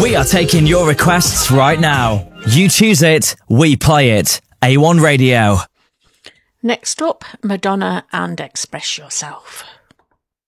We are taking your requests right now. You choose it, we play it. A1 Radio. Next up, Madonna and Express Yourself.